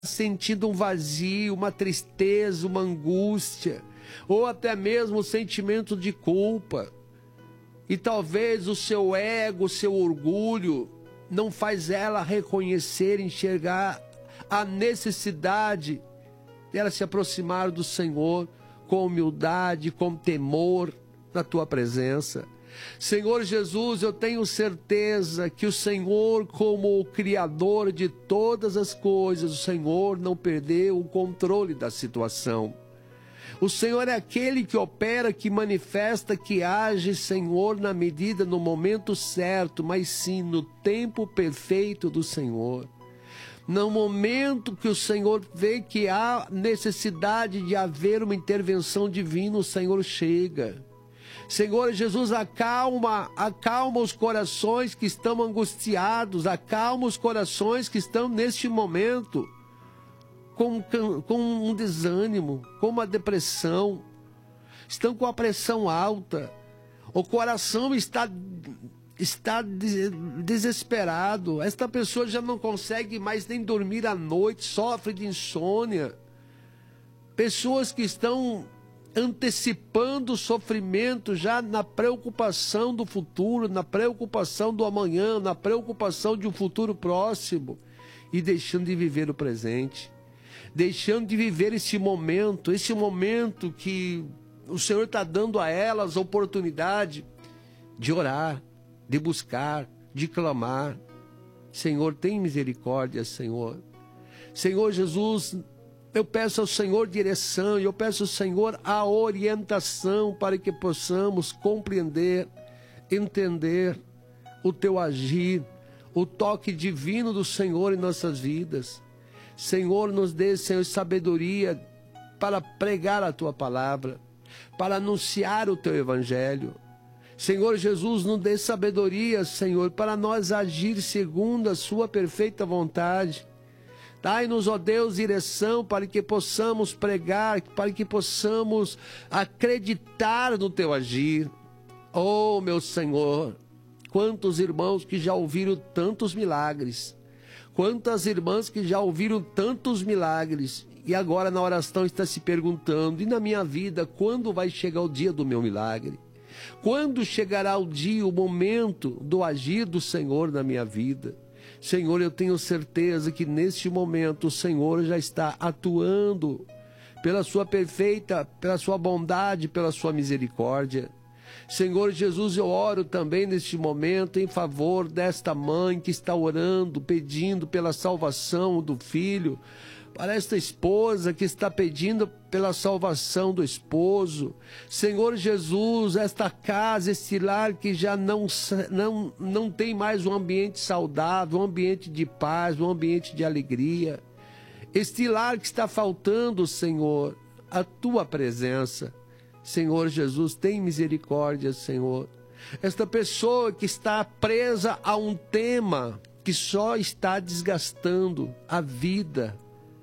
sentindo um vazio, uma tristeza, uma angústia, ou até mesmo um sentimento de culpa. E talvez o seu ego, o seu orgulho, não faz ela reconhecer, enxergar a necessidade dela se aproximar do Senhor com humildade, com temor na tua presença. Senhor Jesus, eu tenho certeza que o Senhor, como o Criador de todas as coisas, o Senhor não perdeu o controle da situação. O Senhor é aquele que opera, que manifesta, que age, Senhor, na medida, no momento certo, mas sim no tempo perfeito do Senhor. No momento que o Senhor vê que há necessidade de haver uma intervenção divina, o Senhor chega. Senhor Jesus, acalma os corações que estão angustiados, acalma os corações que estão neste momento com um desânimo, com uma depressão, estão com a pressão alta, o coração está desesperado, esta pessoa já não consegue mais nem dormir à noite, sofre de insônia. Pessoas que estão antecipando o sofrimento já na preocupação do futuro, na preocupação do amanhã, na preocupação de um futuro próximo, e deixando de viver o presente, deixando de viver esse momento que o Senhor está dando a elas a oportunidade de orar, de buscar, de clamar. Senhor, tem misericórdia, Senhor. Senhor Jesus, eu peço ao Senhor direção, eu peço ao Senhor a orientação para que possamos compreender, entender o Teu agir, o toque divino do Senhor em nossas vidas. Senhor, nos dê, Senhor, sabedoria para pregar a Tua palavra, para anunciar o Teu Evangelho. Senhor Jesus, nos dê sabedoria, Senhor, para nós agir segundo a Sua perfeita vontade. Dai-nos, ó Deus, direção para que possamos pregar, para que possamos acreditar no Teu agir. Oh, meu Senhor, quantos irmãos que já ouviram tantos milagres, quantas irmãs que já ouviram tantos milagres, e agora na oração está se perguntando, e na minha vida, quando vai chegar o dia do meu milagre? Quando chegará o dia, o momento do agir do Senhor na minha vida? Senhor, eu tenho certeza que neste momento o Senhor já está atuando pela sua perfeita, pela sua bondade, pela sua misericórdia. Senhor Jesus, eu oro também neste momento em favor desta mãe que está orando, pedindo pela salvação do filho, para esta esposa que está pedindo pela salvação do esposo. Senhor Jesus, esta casa, este lar que já não tem mais um ambiente saudável, um ambiente de paz, um ambiente de alegria. Este lar que está faltando, Senhor, a Tua presença. Senhor Jesus, tem misericórdia, Senhor. Esta pessoa que está presa a um tema que só está desgastando a vida,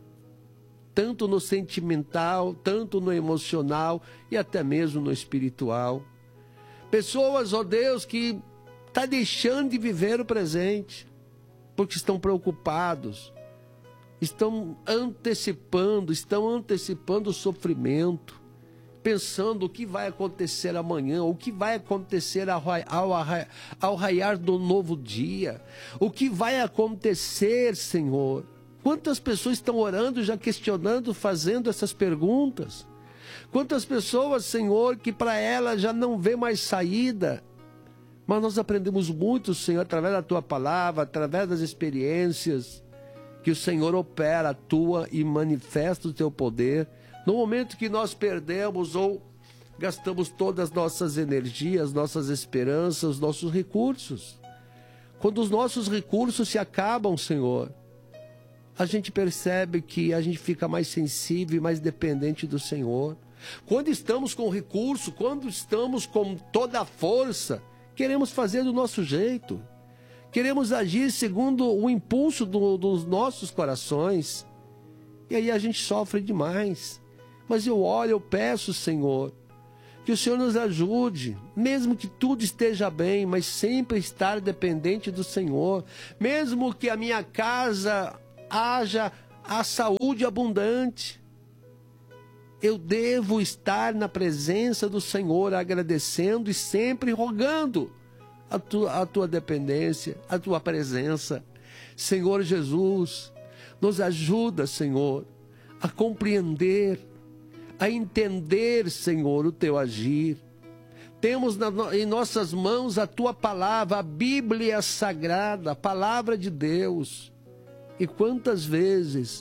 tanto no sentimental, tanto no emocional e até mesmo no espiritual. Pessoas, ó Deus, que estão deixando de viver o presente, porque estão preocupados, estão antecipando o sofrimento, pensando o que vai acontecer amanhã, o que vai acontecer ao raiar do novo dia, o que vai acontecer, Senhor. Quantas pessoas estão orando, já questionando, fazendo essas perguntas? Quantas pessoas, Senhor, que para elas já não vê mais saída? Mas nós aprendemos muito, Senhor, através da Tua palavra, através das experiências, que o Senhor opera, atua e manifesta o Teu poder. No momento que nós perdemos ou gastamos todas as nossas energias, nossas esperanças, nossos recursos. Quando os nossos recursos se acabam, Senhor, a gente percebe que a gente fica mais sensível e mais dependente do Senhor. Quando estamos com recurso, quando estamos com toda a força, queremos fazer do nosso jeito. Queremos agir segundo o impulso dos nossos corações. E aí a gente sofre demais. Mas eu oro, eu peço, Senhor, que o Senhor nos ajude, mesmo que tudo esteja bem, mas sempre estar dependente do Senhor. Mesmo que a minha casa haja a saúde abundante. Eu devo estar na presença do Senhor, agradecendo e sempre rogando a tua dependência, a tua presença. Senhor Jesus, nos ajuda, Senhor, a compreender, a entender, Senhor, o teu agir. Temos em nossas mãos a tua palavra, a Bíblia Sagrada, a palavra de Deus. E quantas vezes,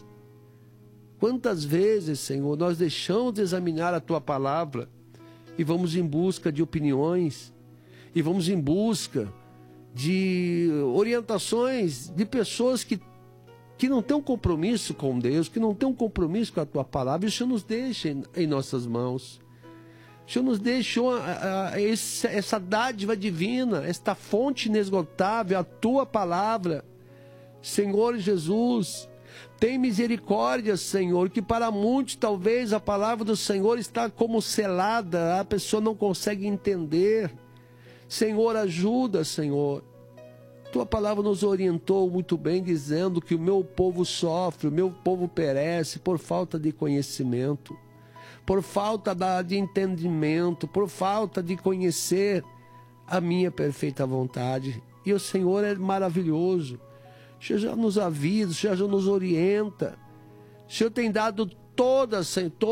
Senhor, nós deixamos de examinar a tua palavra e vamos em busca de opiniões, e vamos em busca de orientações de pessoas que não têm um compromisso com Deus, que não têm um compromisso com a tua palavra. E o Senhor nos deixa em nossas mãos. O Senhor nos deixou essa dádiva divina, esta fonte inesgotável, a tua palavra. Senhor Jesus, tem misericórdia, Senhor, que para muitos talvez a palavra do Senhor está como selada, a pessoa não consegue entender. Senhor, ajuda, Senhor. Tua palavra nos orientou muito bem, dizendo que o meu povo sofre, o meu povo perece por falta de conhecimento, por falta de entendimento, por falta de conhecer a minha perfeita vontade. E o Senhor é maravilhoso. O Senhor já nos avisa, o Senhor já nos orienta. O Senhor tem dado todos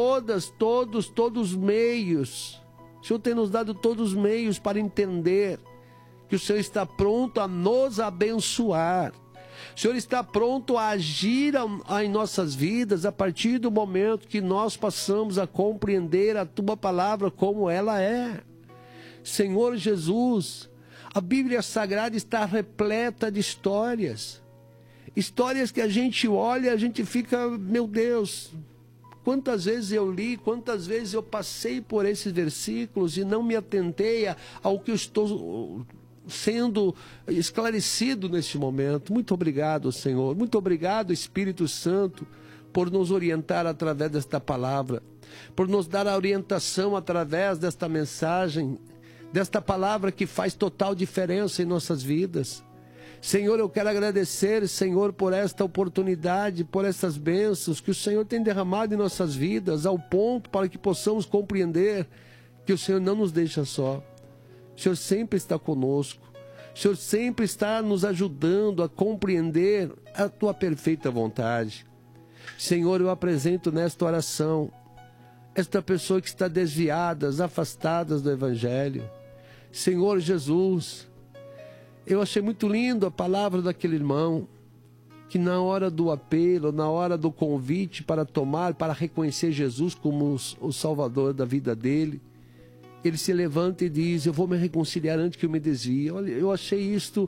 os meios. O Senhor tem nos dado todos os meios para entender que o Senhor está pronto a nos abençoar. O Senhor está pronto a agir em nossas vidas a partir do momento que nós passamos a compreender a tua palavra como ela é. Senhor Jesus, a Bíblia Sagrada está repleta de histórias. Histórias que a gente olha, a gente fica, meu Deus, quantas vezes eu li, quantas vezes eu passei por esses versículos e não me atentei ao que eu estou sendo esclarecido neste momento. Muito obrigado, Senhor. Muito obrigado, Espírito Santo, por nos orientar através desta palavra, por nos dar a orientação através desta mensagem, desta palavra que faz total diferença em nossas vidas. Senhor, eu quero agradecer, Senhor, por esta oportunidade, por essas bênçãos que o Senhor tem derramado em nossas vidas, ao ponto para que possamos compreender que o Senhor não nos deixa só. O Senhor sempre está conosco. O Senhor sempre está nos ajudando a compreender a tua perfeita vontade. Senhor, eu apresento nesta oração esta pessoa que está desviada, afastada do Evangelho. Senhor Jesus, eu achei muito lindo a palavra daquele irmão, que na hora do apelo, na hora do convite para reconhecer Jesus como o Salvador da vida dele, ele se levanta e diz: eu vou me reconciliar antes que eu me desvie. Olha, eu achei isto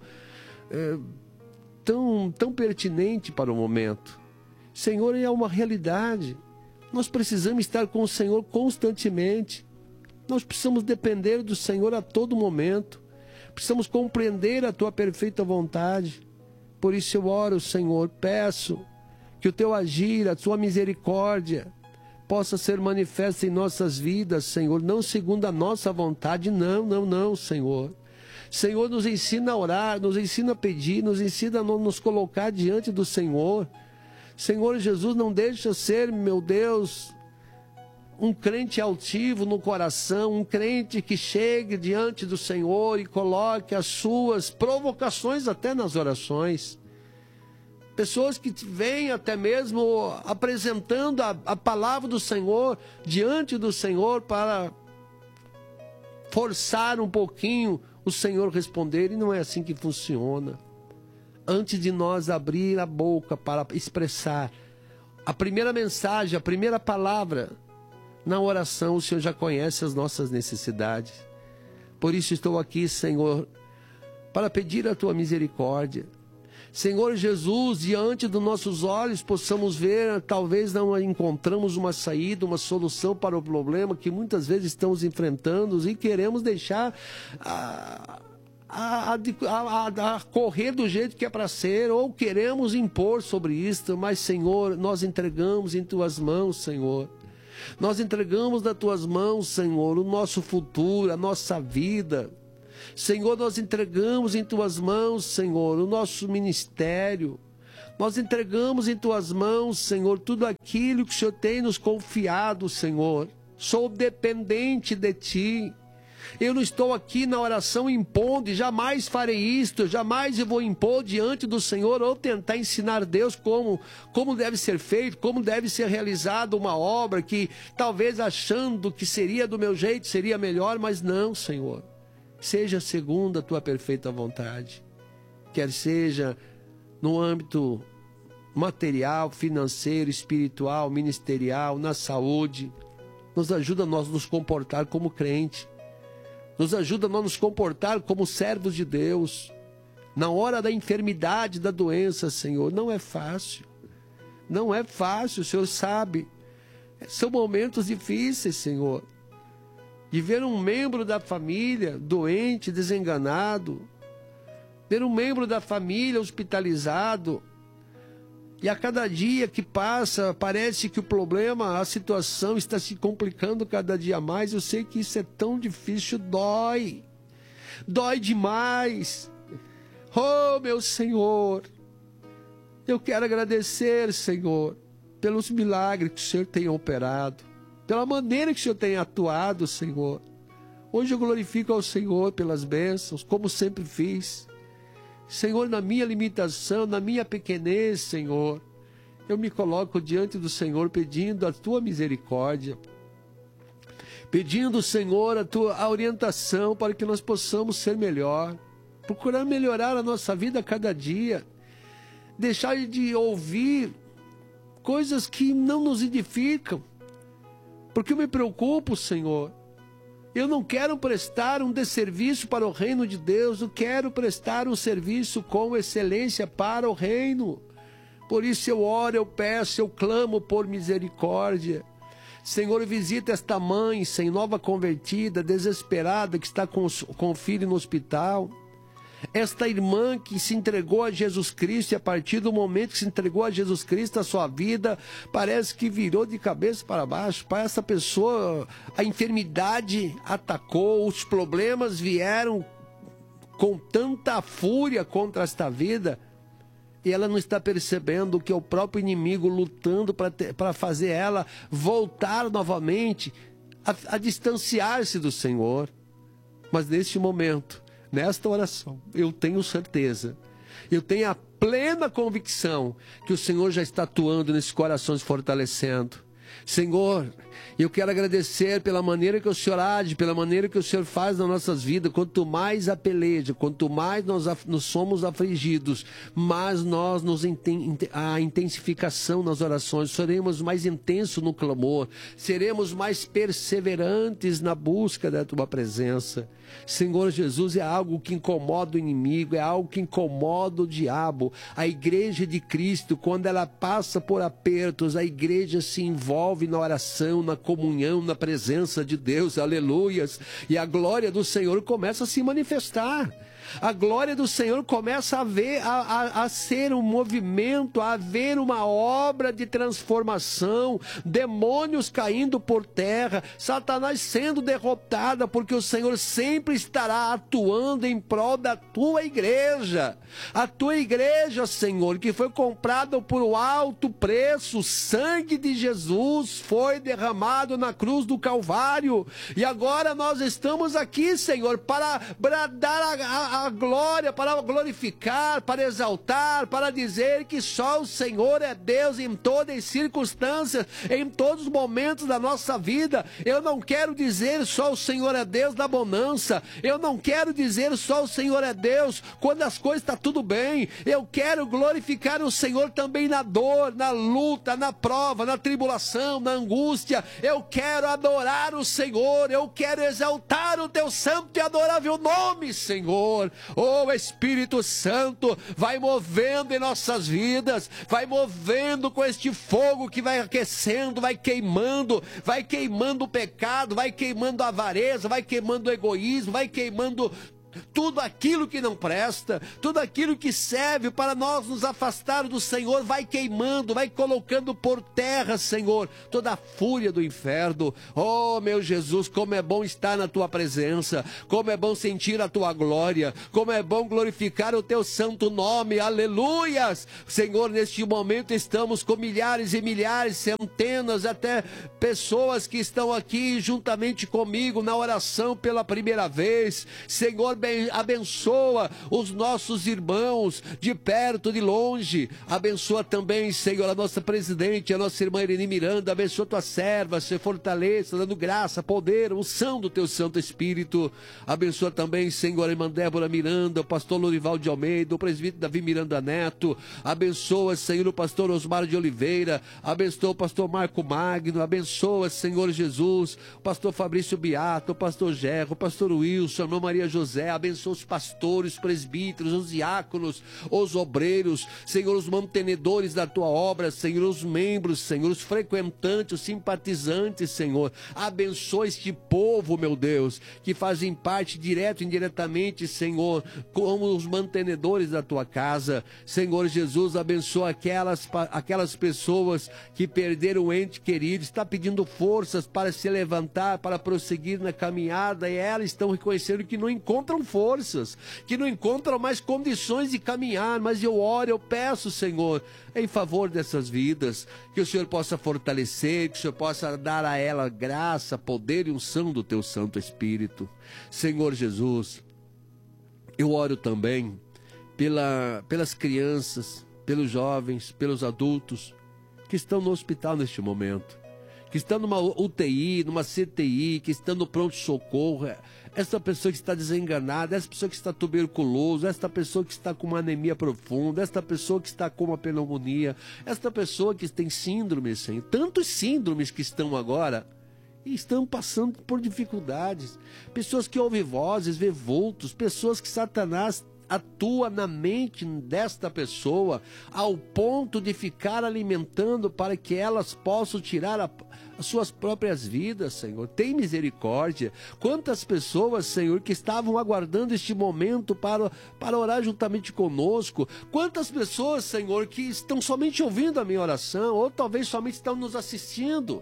tão pertinente para o momento. Senhor, é uma realidade. Nós precisamos estar com o Senhor constantemente. Nós precisamos depender do Senhor a todo momento. Precisamos compreender a tua perfeita vontade. Por isso eu oro, Senhor, peço que o teu agir, a tua misericórdia possa ser manifesta em nossas vidas, Senhor, não segundo a nossa vontade, não, Senhor. Senhor, nos ensina a orar, nos ensina a pedir, nos ensina a nos colocar diante do Senhor. Senhor Jesus, não deixa ser, meu Deus, um crente altivo no coração, um crente que chegue diante do Senhor e coloque as suas provocações até nas orações. Pessoas que vêm até mesmo apresentando a palavra do Senhor diante do Senhor para forçar um pouquinho o Senhor responder, e não é assim que funciona. Antes de nós abrir a boca para expressar a primeira mensagem, a primeira palavra, na oração o Senhor já conhece as nossas necessidades. Por isso estou aqui, Senhor, para pedir a tua misericórdia. Senhor Jesus, diante dos nossos olhos possamos ver, talvez não encontramos uma saída, uma solução para o problema que muitas vezes estamos enfrentando e queremos deixar a correr do jeito que é para ser, ou queremos impor sobre isto, mas Senhor, nós entregamos em tuas mãos, Senhor. Nós entregamos nas tuas mãos, Senhor, o nosso futuro, a nossa vida. Senhor, nós entregamos em tuas mãos, Senhor, o nosso ministério. Nós entregamos em Tuas mãos, Senhor, tudo aquilo que o Senhor tem nos confiado, Senhor. Sou dependente de Ti. Eu não estou aqui na oração impondo, e jamais farei isto, jamais eu vou impor diante do Senhor ou tentar ensinar Deus como deve ser feito, como deve ser realizada uma obra que talvez achando que seria do meu jeito, seria melhor, mas não, Senhor. Seja segundo a Tua perfeita vontade. Quer seja no âmbito material, financeiro, espiritual, ministerial, na saúde. Nos ajuda a nós nos comportar como crente. Nos ajuda a nós nos comportar como servos de Deus. Na hora da enfermidade, da doença, Senhor, não é fácil. Não é fácil, o Senhor sabe. São momentos difíceis, Senhor. De ver um membro da família doente, desenganado. Ver um membro da família hospitalizado. E a cada dia que passa, parece que o problema, a situação está se complicando cada dia mais. Eu sei que isso é tão difícil, dói. Dói demais. Oh, meu Senhor, eu quero agradecer, Senhor, pelos milagres que o Senhor tem operado, pela maneira que o Senhor tem atuado, Senhor. Hoje eu glorifico ao Senhor pelas bênçãos, como sempre fiz. Senhor, na minha limitação, na minha pequenez, Senhor, eu me coloco diante do Senhor pedindo a Tua misericórdia, pedindo, Senhor, a orientação para que nós possamos ser melhor, procurar melhorar a nossa vida a cada dia, deixar de ouvir coisas que não nos edificam, porque eu me preocupo, Senhor. Eu não quero prestar um desserviço para o reino de Deus, eu quero prestar um serviço com excelência para o reino. Por isso eu oro, eu peço, eu clamo por misericórdia. Senhor, visita esta mãe sem nova convertida, desesperada, que está com o filho no hospital. Esta irmã que se entregou a Jesus Cristo, e a partir do momento que se entregou a Jesus Cristo, a sua vida parece que virou de cabeça para baixo. Para essa pessoa, a enfermidade atacou, os problemas vieram com tanta fúria contra esta vida, e ela não está percebendo que é o próprio inimigo lutando para fazer ela voltar novamente a distanciar-se do Senhor. Mas neste momento, nesta oração, eu tenho certeza, eu tenho a plena convicção que o Senhor já está atuando nesses corações, fortalecendo. Senhor, eu quero agradecer pela maneira que o Senhor age, pela maneira que o Senhor faz nas nossas vidas. Quanto mais a peleja, quanto mais nós somos afligidos, mais a intensificação nas orações, seremos mais intensos no clamor, seremos mais perseverantes na busca da Tua presença. Senhor Jesus, é algo que incomoda o inimigo, é algo que incomoda o diabo. A igreja de Cristo, quando ela passa por apertos, a igreja se envolve na oração, na comunhão, na presença de Deus, aleluias, e a glória do Senhor começa a se manifestar. A glória do Senhor começa a ser um movimento, a haver uma obra de transformação, demônios caindo por terra, Satanás sendo derrotada, porque o Senhor sempre estará atuando em prol da Tua igreja. A Tua igreja, Senhor, que foi comprada por alto preço, o sangue de Jesus foi derramado na cruz do Calvário, e agora nós estamos aqui, Senhor, para bradar a glória, para glorificar, para exaltar, para dizer que só o Senhor é Deus em todas as circunstâncias, em todos os momentos da nossa vida. Eu não quero dizer só o Senhor é Deus na bonança, eu não quero dizer só o Senhor é Deus quando as coisas estão tudo bem. Eu quero glorificar o Senhor também na dor, na luta, na prova, na tribulação, na angústia. Eu quero adorar o Senhor, eu quero exaltar o Teu santo e adorável nome, Senhor. Oh, Espírito Santo, vai movendo em nossas vidas, vai movendo com este fogo que vai aquecendo, vai queimando o pecado, vai queimando a avareza, vai queimando o egoísmo, vai queimando tudo aquilo que não presta, tudo aquilo que serve para nós nos afastar do Senhor, vai queimando, vai colocando por terra, Senhor, toda a fúria do inferno. Oh, meu Jesus, como é bom estar na tua presença, como é bom sentir a tua glória, como é bom glorificar o teu santo nome, aleluias. Senhor, neste momento estamos com milhares e milhares, centenas, até pessoas que estão aqui juntamente comigo na oração pela primeira vez. Senhor, abençoa os nossos irmãos de perto, de longe. Abençoa também, Senhor, a nossa presidente, a nossa irmã Irene Miranda. Abençoa tua serva, se fortaleça, dando graça, poder, unção do teu Santo Espírito. Abençoa também, Senhor, a irmã Débora Miranda, o pastor Lorival de Almeida, o presbítero Davi Miranda Neto. Abençoa, Senhor, o pastor Osmar de Oliveira. Abençoa o pastor Marco Magno. Abençoa, Senhor Jesus, o pastor Fabrício Beato, o pastor Gerro, o pastor Wilson, a irmã Maria José. Abençoa os pastores, os presbíteros, os diáconos, os obreiros, Senhor, os mantenedores da tua obra, Senhor, os membros, Senhor, os frequentantes, os simpatizantes, Senhor. Abençoa este povo, meu Deus, que fazem parte direto e indiretamente, Senhor, como os mantenedores da tua casa. Senhor Jesus, abençoa aquelas pessoas que perderam o ente querido, está pedindo forças para se levantar, para prosseguir na caminhada, e elas estão reconhecendo que não encontram forças, que não encontram mais condições de caminhar. Mas eu oro, eu peço, Senhor, em favor dessas vidas, que o Senhor possa fortalecer, que o Senhor possa dar a ela graça, poder e unção do teu Santo Espírito. Senhor Jesus, eu oro também pelas crianças, pelos jovens, pelos adultos que estão no hospital neste momento, que estão numa UTI, numa CTI, que estão no pronto-socorro. Essa pessoa que está desenganada, essa pessoa que está tuberculoso, essa pessoa que está com uma anemia profunda, essa pessoa que está com uma pneumonia, essa pessoa que tem síndromes, Senhor. Tantos síndromes que estão agora e estão passando por dificuldades. Pessoas que ouvem vozes, vê vultos, pessoas que Satanás atua na mente desta pessoa ao ponto de ficar alimentando para que elas possam tirar as suas próprias vidas, Senhor. Tem misericórdia. Quantas pessoas, Senhor, que estavam aguardando este momento para orar juntamente conosco. Quantas pessoas, Senhor, que estão somente ouvindo a minha oração, ou talvez somente estão nos assistindo.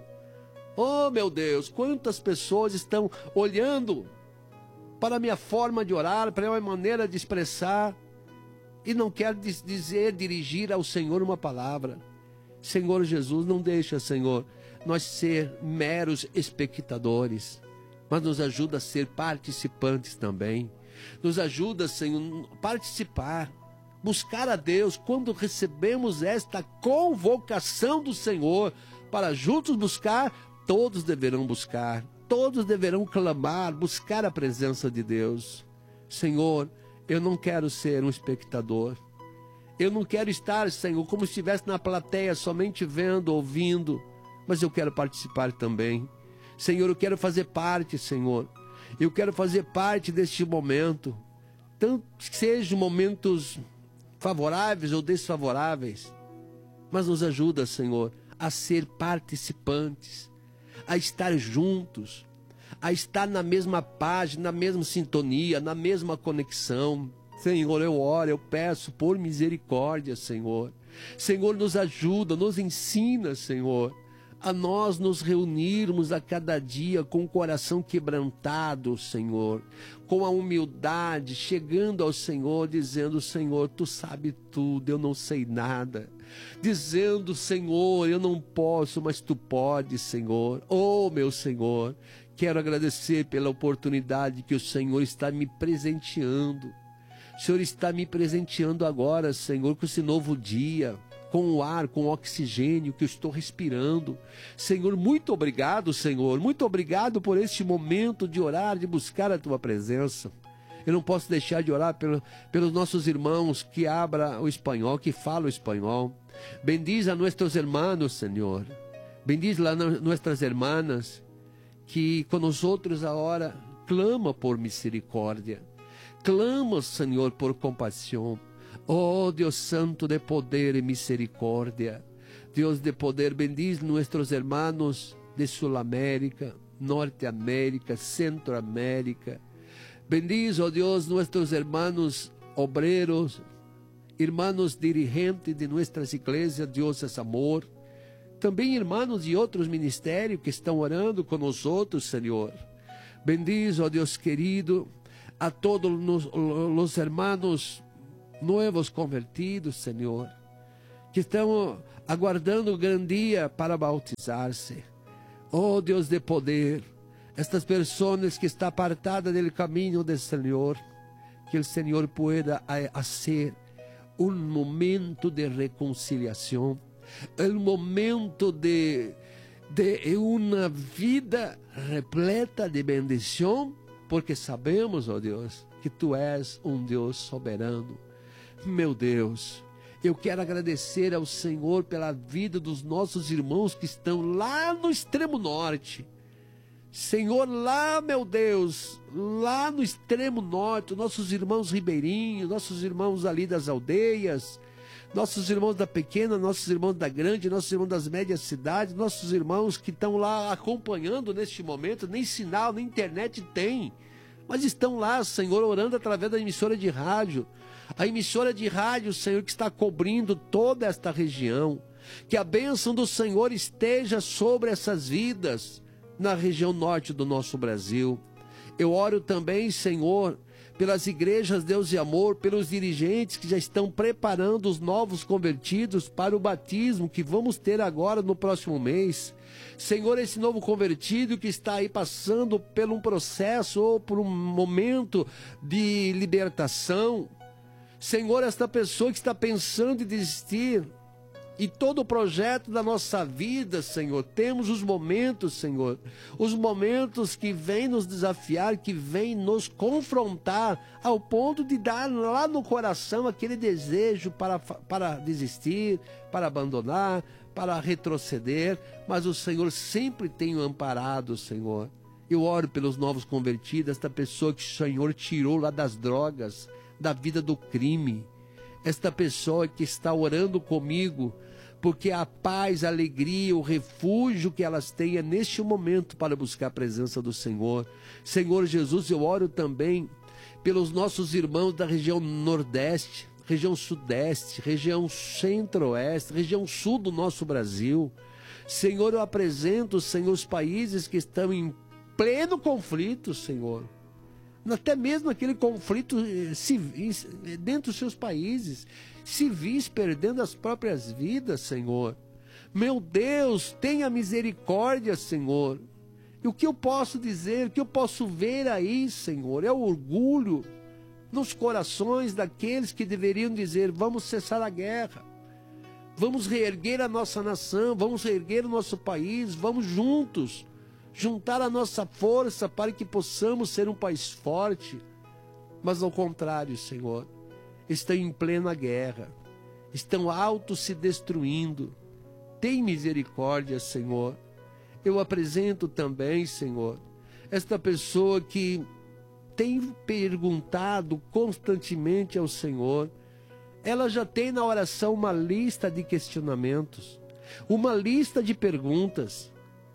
Oh, meu Deus, quantas pessoas estão olhando para a minha forma de orar, para a minha maneira de expressar, e não quer dirigir ao Senhor uma palavra. Senhor Jesus, não deixa, Senhor, nós ser meros espectadores, mas nos ajuda a ser participantes também. Nos ajuda, Senhor, a participar, buscar a Deus quando recebemos esta convocação do Senhor para juntos buscar. Todos deverão buscar, todos deverão clamar, buscar a presença de Deus. Senhor, eu não quero ser um espectador. Eu não quero estar, Senhor, como se estivesse na plateia, somente vendo, ouvindo, mas eu quero participar também. Senhor, eu quero fazer parte, Senhor. Eu quero fazer parte deste momento, tanto que sejam momentos favoráveis ou desfavoráveis, mas nos ajuda, Senhor, a ser participantes, a estar juntos, a estar na mesma página, na mesma sintonia, na mesma conexão. Senhor, eu oro, eu peço por misericórdia, Senhor. Senhor, nos ajuda, nos ensina, Senhor, a nós nos reunirmos a cada dia com o coração quebrantado, Senhor, com a humildade, chegando ao Senhor, dizendo: Senhor, Tu sabe tudo, eu não sei nada. Dizendo: Senhor, eu não posso, mas Tu podes, Senhor. Oh, meu Senhor, quero agradecer pela oportunidade que o Senhor está me presenteando. O Senhor está me presenteando agora, Senhor, com esse novo dia, com o ar, com o oxigênio que eu estou respirando. Senhor, muito obrigado, Senhor. Muito obrigado por este momento de orar, de buscar a Tua presença. Eu não posso deixar de orar pelos nossos irmãos que hablam o espanhol, que falam o espanhol. Bendiz a nossos irmãos, Senhor. Bendiz a nossas irmãs que com nós agora clama por misericórdia. Clama, Senhor, por compaixão. Oh, Deus Santo de poder e misericórdia. Deus de poder, bendiz nossos irmãos de Sul-América, Norte-América, Centro-América. Bendiz, ó Dios, nuestros hermanos obreros, hermanos dirigentes de nuestras iglesias, Dios es amor. Também irmãos de outros ministérios que estão orando com nós outros, Senhor. Bendiz, ó Deus querido, a todos os hermanos novos convertidos, Senhor, que estão aguardando o grande dia para bautizar-se. Oh Deus de poder, estas pessoas que estão apartadas do caminho do Senhor, que o Senhor pueda fazer um momento de reconciliação, um momento de uma vida repleta de bendição, porque sabemos, ó Deus, que Tu és um Deus soberano. Meu Deus, eu quero agradecer ao Senhor pela vida dos nossos irmãos que estão lá no extremo norte. Senhor, lá, meu Deus, lá no extremo norte, nossos irmãos ribeirinhos, nossos irmãos ali das aldeias, nossos irmãos da pequena, nossos irmãos da grande, nossos irmãos das médias cidades, nossos irmãos que estão lá acompanhando neste momento, nem sinal, nem internet tem, mas estão lá, Senhor, orando através da emissora de rádio. A emissora de rádio, Senhor, que está cobrindo toda esta região. Que a bênção do Senhor esteja sobre essas vidas na região norte do nosso Brasil. Eu oro também, Senhor, pelas igrejas Deus e Amor, pelos dirigentes que já estão preparando os novos convertidos para o batismo que vamos ter agora no próximo mês. Senhor, esse novo convertido que está aí passando por um processo ou por um momento de libertação. Senhor, esta pessoa que está pensando em desistir, e todo o projeto da nossa vida, Senhor, temos os momentos, Senhor, os momentos que vêm nos desafiar, que vêm nos confrontar, ao ponto de dar lá no coração aquele desejo para desistir, para abandonar, para retroceder, mas o Senhor sempre tem o amparado, Senhor. Eu oro pelos novos convertidos, esta pessoa que o Senhor tirou lá das drogas, da vida do crime, esta pessoa que está orando comigo, porque a paz, a alegria, o refúgio que elas têm é neste momento para buscar a presença do Senhor. Senhor Jesus, eu oro também pelos nossos irmãos da região Nordeste, região Sudeste, região Centro-Oeste, região Sul do nosso Brasil. Senhor, eu apresento, Senhor, os países que estão em pleno conflito, Senhor. Até mesmo aquele conflito civis dentro dos seus países, civis perdendo as próprias vidas, Senhor. Meu Deus, tenha misericórdia, Senhor. E o que eu posso dizer, o que eu posso ver aí, Senhor, é o orgulho nos corações daqueles que deveriam dizer: vamos cessar a guerra, vamos reerguer a nossa nação, vamos reerguer o nosso país, vamos juntos juntar a nossa força para que possamos ser um país forte. Mas ao contrário, Senhor, estão em plena guerra, estão auto se destruindo. Tem misericórdia, Senhor. Eu apresento também, Senhor, esta pessoa que tem perguntado constantemente ao Senhor. Ela já tem na oração uma lista de questionamentos, uma lista de perguntas.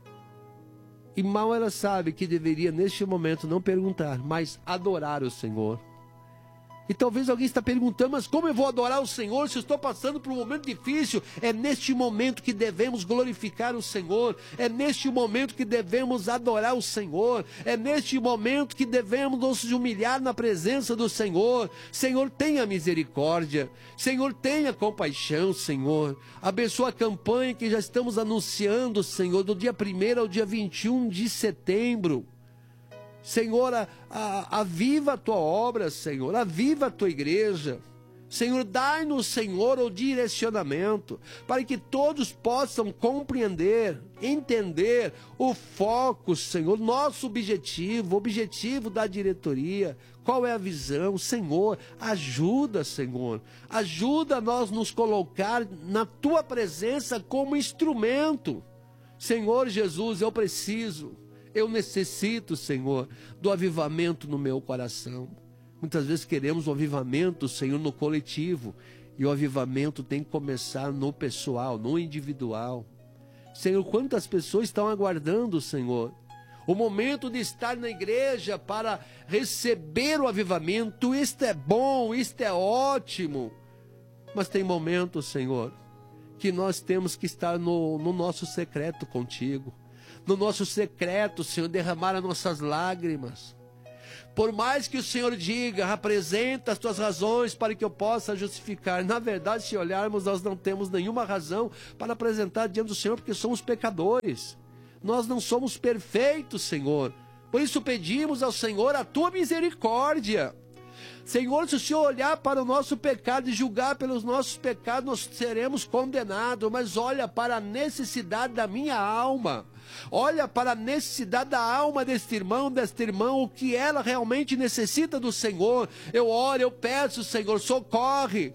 E mal ela sabe que deveria, neste momento, não perguntar, mas adorar o Senhor. E talvez alguém está perguntando: mas como eu vou adorar o Senhor se eu estou passando por um momento difícil? É neste momento que devemos glorificar o Senhor. É neste momento que devemos adorar o Senhor. É neste momento que devemos nos humilhar na presença do Senhor. Senhor, tenha misericórdia. Senhor, tenha compaixão, Senhor. Abençoa a campanha que já estamos anunciando, Senhor, do dia 1º ao dia 21 de setembro. Senhor, aviva a tua obra, Senhor, aviva a tua igreja. Senhor, dai-nos, Senhor, o direcionamento, para que todos possam compreender, entender o foco, Senhor, nosso objetivo, o objetivo da diretoria. Qual é a visão? Senhor, ajuda, Senhor, ajuda nós nos colocar na tua presença como instrumento. Senhor Jesus, eu necessito, Senhor, do avivamento no meu coração. Muitas vezes queremos o avivamento, Senhor, no coletivo. E o avivamento tem que começar no pessoal, no individual. Senhor, quantas pessoas estão aguardando, Senhor, o momento de estar na igreja para receber o avivamento. Isto é bom, isto é ótimo. Mas tem momentos, Senhor, que nós temos que estar no nosso secreto contigo. No nosso secreto, Senhor, derramar as nossas lágrimas. Por mais que o Senhor diga, apresenta as tuas razões para que eu possa justificar. Na verdade, se olharmos, nós não temos nenhuma razão para apresentar diante do Senhor, porque somos pecadores. Nós não somos perfeitos, Senhor. Por isso pedimos ao Senhor a tua misericórdia. Senhor, se o Senhor olhar para o nosso pecado e julgar pelos nossos pecados, nós seremos condenados. Mas olha para a necessidade da minha alma. Olha para a necessidade da alma deste irmão, desta irmã, o que ela realmente necessita do Senhor. Eu oro, eu peço, Senhor, socorre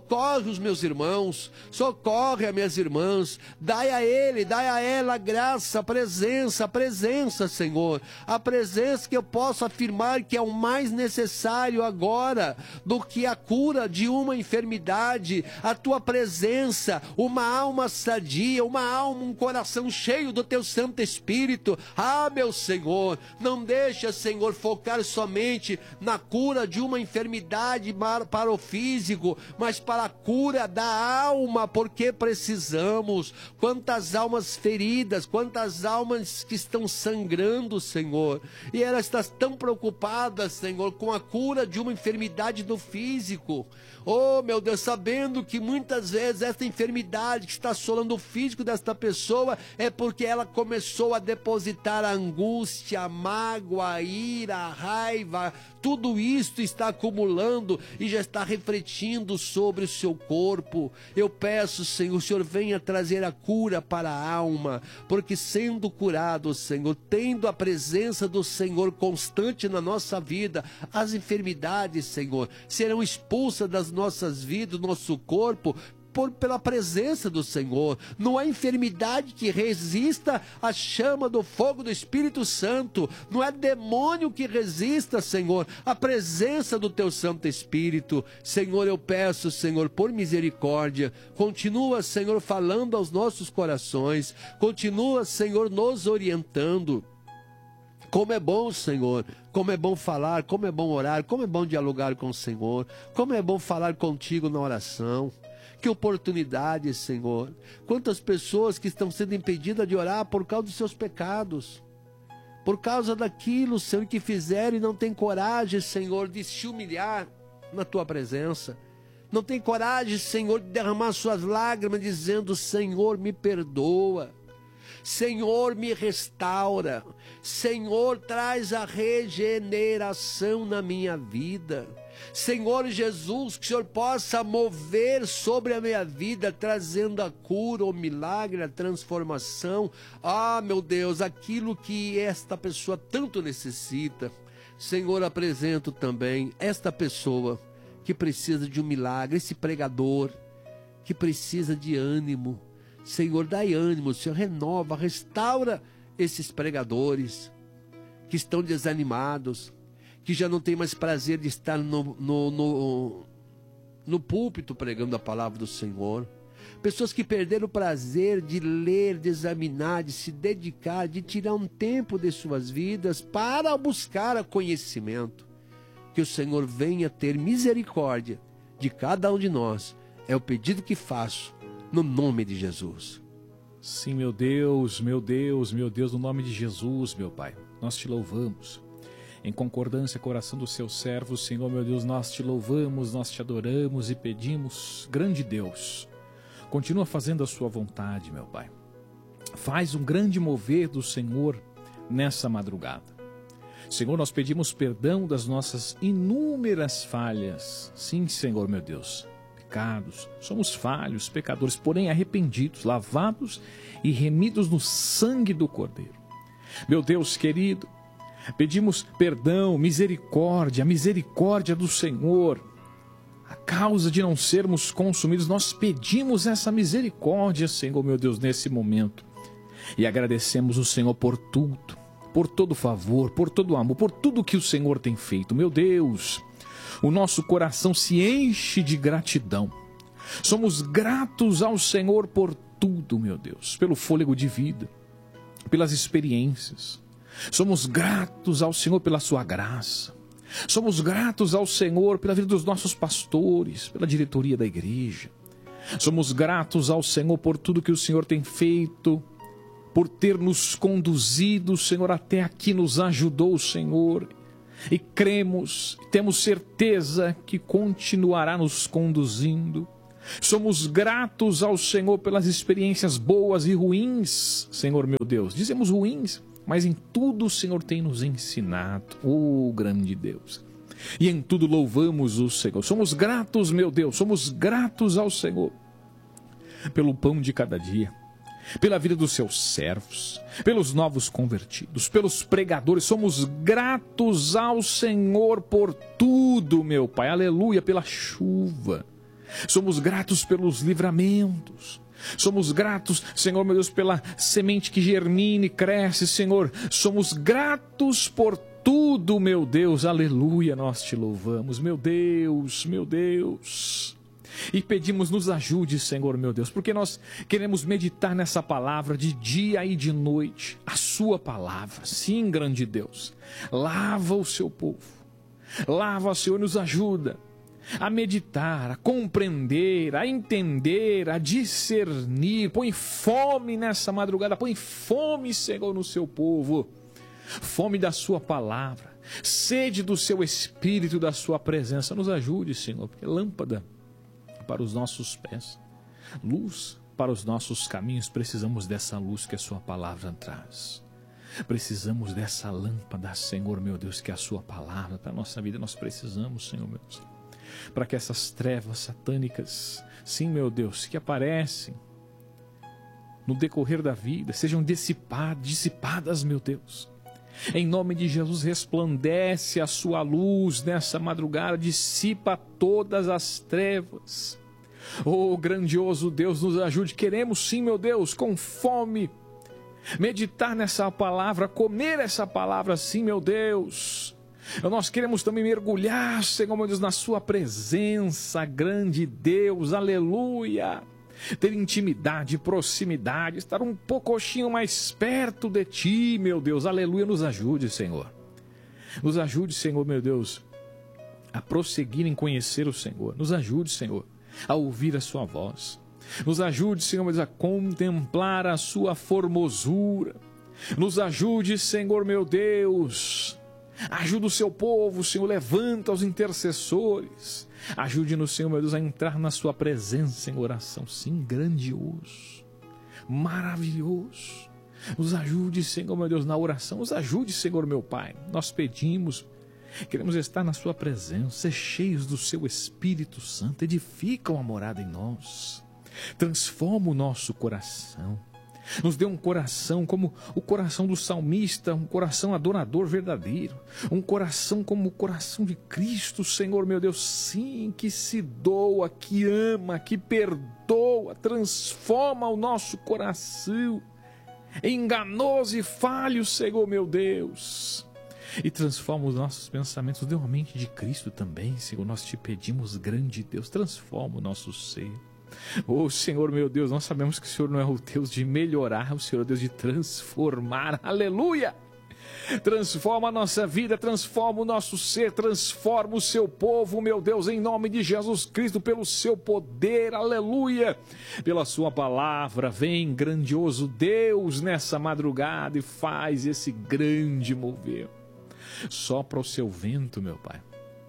os meus irmãos, socorre as minhas irmãs, dai a ele, dai a ela a graça, a presença, Senhor, a presença que eu posso afirmar que é o mais necessário agora, do que a cura de uma enfermidade, a tua presença, uma alma sadia, uma alma, um coração cheio do teu Santo Espírito. Ah, meu Senhor, não deixa, Senhor, focar somente na cura de uma enfermidade para o físico, mas para a cura da alma, porque precisamos. Quantas almas feridas, quantas almas que estão sangrando, Senhor, e elas estão tão preocupadas, Senhor, com a cura de uma enfermidade do físico. Oh, meu Deus, sabendo que muitas vezes esta enfermidade que está assolando o físico desta pessoa é porque ela começou a depositar a angústia, a mágoa, a ira, a raiva. Tudo isto está acumulando e já está refletindo sobre o seu corpo. Eu peço, Senhor, o Senhor venha trazer a cura para a alma, porque sendo curado, Senhor, tendo a presença do Senhor constante na nossa vida, as enfermidades, Senhor, serão expulsas das nossas vidas, do nosso corpo, pela presença do Senhor. Não há enfermidade que resista à chama do fogo do Espírito Santo. Não há demônio que resista, Senhor, à presença do teu Santo Espírito. Senhor, eu peço, Senhor, por misericórdia, continua, Senhor, falando aos nossos corações, continua, Senhor, nos orientando. Como é bom, Senhor, como é bom falar, como é bom orar, como é bom dialogar com o Senhor, como é bom falar contigo na oração. Que oportunidade, Senhor. Quantas pessoas que estão sendo impedidas de orar por causa dos seus pecados, por causa daquilo, Senhor, que fizeram e não tem coragem, Senhor, de se humilhar na tua presença. Não tem coragem, Senhor, de derramar suas lágrimas dizendo: Senhor, me perdoa. Senhor, me restaura. Senhor, traz a regeneração na minha vida. Senhor Jesus, que o Senhor possa mover sobre a minha vida, trazendo a cura, o milagre, a transformação. Ah, meu Deus, aquilo que esta pessoa tanto necessita. Senhor, apresento também esta pessoa que precisa de um milagre, esse pregador que precisa de ânimo. Senhor, dai ânimo, Senhor, renova, restaura esses pregadores que estão desanimados, que já não tem mais prazer de estar no púlpito pregando a palavra do Senhor. Pessoas que perderam o prazer de ler, de examinar, de se dedicar, de tirar um tempo de suas vidas para buscar conhecimento. Que o Senhor venha ter misericórdia de cada um de nós. É o pedido que faço, no nome de Jesus. Sim, meu Deus, meu Deus, meu Deus, no nome de Jesus, meu Pai, nós te louvamos. Em concordância com a oração do seu servo, Senhor, meu Deus, nós te louvamos, nós te adoramos e pedimos: grande Deus, continua fazendo a sua vontade, meu Pai. Faz um grande mover do Senhor nessa madrugada. Senhor, nós pedimos perdão das nossas inúmeras falhas. Sim, Senhor, meu Deus, pecados, somos falhos, pecadores, porém arrependidos, lavados e remidos no sangue do Cordeiro. Meu Deus querido, pedimos perdão, misericórdia, a misericórdia do Senhor. A causa de não sermos consumidos, nós pedimos essa misericórdia, Senhor, meu Deus, nesse momento. E agradecemos o Senhor por tudo, por todo favor, por todo amor, por tudo que o Senhor tem feito. Meu Deus, o nosso coração se enche de gratidão. Somos gratos ao Senhor por tudo, meu Deus, pelo fôlego de vida, pelas experiências, Somos gratos ao Senhor pela sua graça. Somos gratos ao Senhor pela vida dos nossos pastores, pela diretoria da igreja. Somos gratos ao Senhor por tudo que o Senhor tem feito, por ter nos conduzido, Senhor, até aqui nos ajudou, Senhor. E cremos, temos certeza que continuará nos conduzindo. Somos gratos ao Senhor pelas experiências boas e ruins, Senhor meu Deus. Dizemos ruins, mas em tudo o Senhor tem nos ensinado, grande Deus. E em tudo louvamos o Senhor. Somos gratos, meu Deus, somos gratos ao Senhor pelo pão de cada dia, pela vida dos seus servos, pelos novos convertidos, pelos pregadores. Somos gratos ao Senhor por tudo, meu Pai. Aleluia, pela chuva. Somos gratos pelos livramentos. Somos gratos, Senhor, meu Deus, pela semente que germina e cresce, Senhor. Somos gratos por tudo, meu Deus. Aleluia, nós te louvamos, meu Deus, meu Deus. E pedimos, nos ajude, Senhor, meu Deus, porque nós queremos meditar nessa palavra de dia e de noite. A sua palavra, sim, grande Deus. Lava o seu povo. Lava, Senhor, nos ajuda a meditar, a compreender, a entender, a discernir. Põe fome nessa madrugada, põe fome, Senhor, no seu povo. Fome da sua palavra, sede do seu Espírito, da sua presença. Nos ajude, Senhor, porque lâmpada para os nossos pés, luz para os nossos caminhos. Precisamos dessa luz que a sua palavra traz. Precisamos dessa lâmpada, Senhor, meu Deus, que é a sua palavra para a nossa vida. Nós precisamos, Senhor, meu Deus, para que essas trevas satânicas, sim, meu Deus, que aparecem no decorrer da vida, sejam dissipadas, meu Deus. Em nome de Jesus, resplandece a sua luz nessa madrugada, dissipa todas as trevas. Grandioso Deus, nos ajude. Queremos sim, meu Deus, com fome, meditar nessa palavra, comer essa palavra, sim, meu Deus. Nós queremos também mergulhar, Senhor, meu Deus, na sua presença, grande Deus, aleluia. Ter intimidade, proximidade, estar um pouquinho mais perto de ti, meu Deus, aleluia. Nos ajude, Senhor. Nos ajude, Senhor, meu Deus, a prosseguir em conhecer o Senhor. Nos ajude, Senhor, a ouvir a sua voz. Nos ajude, Senhor, meu Deus, a contemplar a sua formosura. Nos ajude, Senhor, meu Deus. Ajuda o seu povo, Senhor, levanta os intercessores. Ajude-nos, Senhor, meu Deus, a entrar na sua presença em oração. Sim, grandioso, maravilhoso. Nos ajude, Senhor, meu Deus, na oração. Nos ajude, Senhor, meu Pai. Nós pedimos, queremos estar na sua presença, ser cheios do seu Espírito Santo. Edifica uma morada em nós. Transforma o nosso coração. Nos dê um coração como o coração do salmista, um coração adorador verdadeiro, um coração como o coração de Cristo, Senhor meu Deus, sim, que se doa, que ama, que perdoa, transforma o nosso coração, enganoso e falho, Senhor meu Deus, e transforma os nossos pensamentos. Dê uma mente de Cristo também, Senhor, nós te pedimos, grande Deus, transforma o nosso ser. Senhor meu Deus, nós sabemos que o Senhor não é o Deus de melhorar, o Senhor é o Deus de transformar, aleluia. Transforma a nossa vida, transforma o nosso ser, transforma o seu povo, meu Deus, em nome de Jesus Cristo, pelo seu poder, aleluia, pela sua palavra. Vem, grandioso Deus, nessa madrugada e faz esse grande mover. Sopra o seu vento, meu Pai,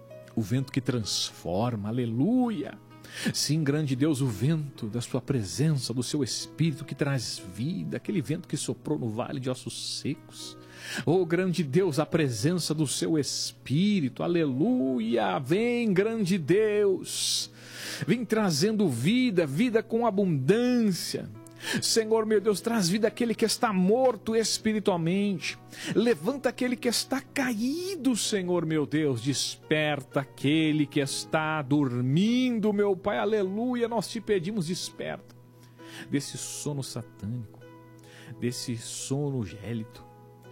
o vento que transforma, aleluia. Sim, grande Deus, o vento da sua presença, do seu Espírito que traz vida, aquele vento que soprou no vale de ossos secos. Grande Deus, a presença do seu Espírito, aleluia. Vem, grande Deus, vem trazendo vida, vida com abundância. Senhor meu Deus, traz vida àquele que está morto espiritualmente. Levanta aquele que está caído, Senhor meu Deus. Desperta aquele que está dormindo, meu Pai, aleluia. Nós te pedimos, desperta desse sono satânico, desse sono gélido,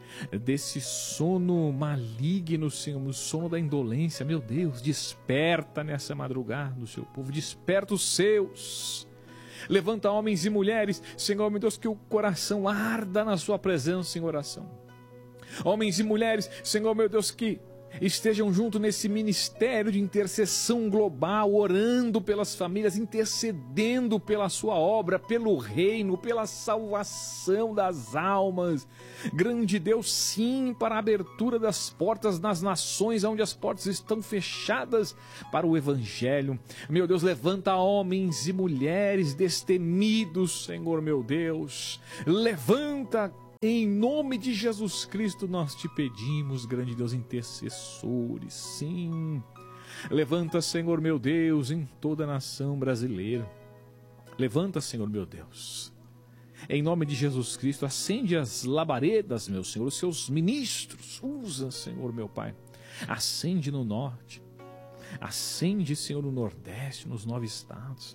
desse sono maligno, Senhor, o sono da indolência. Meu Deus, desperta nessa madrugada do seu povo, desperta os seus. Levanta homens e mulheres, Senhor meu Deus, que o coração arda na sua presença em oração. Homens e mulheres, Senhor meu Deus, que estejam junto nesse ministério de intercessão global, orando pelas famílias, intercedendo pela sua obra, pelo reino, pela salvação das almas. Grande Deus, sim, para a abertura das portas nas nações, onde as portas estão fechadas para o Evangelho. Meu Deus, levanta homens e mulheres destemidos, Senhor meu Deus. Levanta, em nome de Jesus Cristo, nós te pedimos, grande Deus, intercessores, sim. Levanta, Senhor meu Deus, em toda a nação brasileira. Levanta, Senhor meu Deus. Em nome de Jesus Cristo, acende as labaredas, meu Senhor, os seus ministros. Usa, Senhor meu Pai. Acende no norte. Acende, Senhor, no nordeste, nos 9 estados.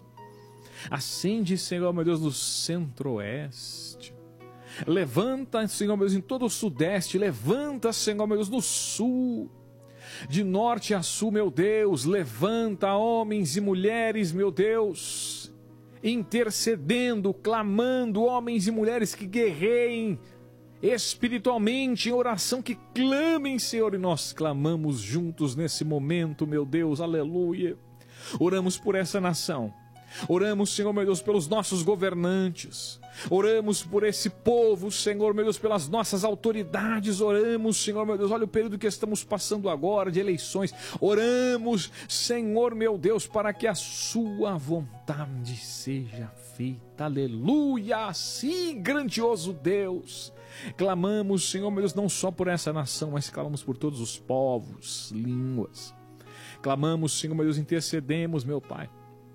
Acende, Senhor meu Deus, no centro-oeste. Levanta, Senhor meu Deus, em todo o sudeste. Levanta, Senhor meu Deus, no sul. De norte a sul, meu Deus. Levanta homens e mulheres, meu Deus, intercedendo, clamando, homens e mulheres que guerreiem espiritualmente, em oração, que clamem, Senhor. E nós clamamos juntos nesse momento, meu Deus, aleluia. Oramos por essa nação. Oramos, Senhor meu Deus, pelos nossos governantes. Oramos por esse povo, Senhor meu Deus, pelas nossas autoridades. Oramos, Senhor meu Deus, olha o período que estamos passando agora de eleições. Oramos, Senhor meu Deus, para que a sua vontade seja feita. Aleluia, sim, grandioso Deus. Clamamos, Senhor meu Deus, não só por essa nação, mas clamamos por todos os povos, línguas. Clamamos, Senhor meu Deus, intercedemos, meu Pai,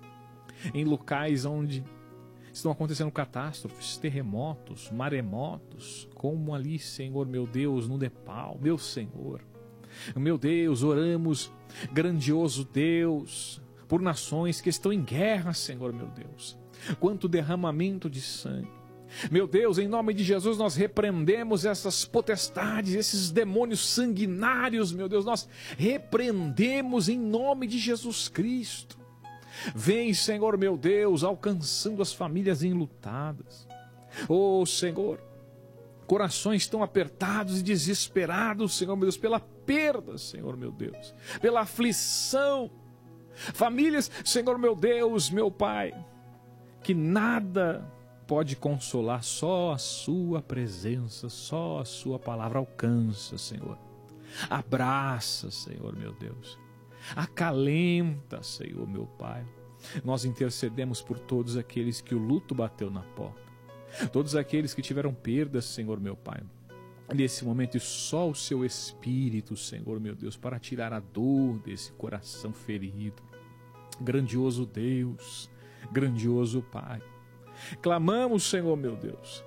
em locais onde estão acontecendo catástrofes, terremotos, maremotos, como ali, Senhor meu Deus, no Nepal, meu Senhor. Meu Deus, oramos, grandioso Deus, por nações que estão em guerra, Senhor meu Deus. Quanto derramamento de sangue. Meu Deus, em nome de Jesus, nós repreendemos essas potestades, esses demônios sanguinários, meu Deus, nós repreendemos em nome de Jesus Cristo. Vem, Senhor meu Deus, alcançando as famílias enlutadas. Oh, Senhor, corações tão apertados e desesperados, Senhor meu Deus, pela perda, Senhor meu Deus, pela aflição. Famílias, Senhor meu Deus, meu Pai, que nada pode consolar, só a sua presença, só a sua palavra alcança, Senhor. Abraça, Senhor meu Deus. Acalenta, Senhor meu Pai. Nós intercedemos por todos aqueles que o luto bateu na porta, todos aqueles que tiveram perdas, Senhor meu Pai. Nesse momento, e só o seu Espírito, Senhor meu Deus, para tirar a dor desse coração ferido. Grandioso Deus, grandioso Pai, clamamos, Senhor meu Deus,